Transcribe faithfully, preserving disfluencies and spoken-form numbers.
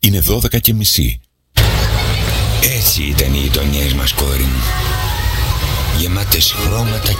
Είναι δώδεκα και μισή. Έτσι ήταν οι γειτονιές μας, κόρη μου. Γεμάτες χρώματα